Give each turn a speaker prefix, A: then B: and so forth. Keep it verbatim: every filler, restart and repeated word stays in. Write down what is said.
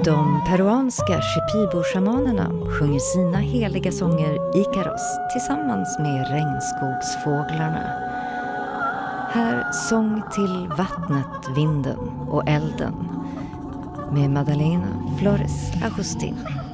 A: De peruanska Shipibo-shamanerna sjunger sina heliga sånger Ikaros tillsammans med regnskogsfåglarna. Här sång till vattnet, vinden och elden med Madalena Flores Agustin.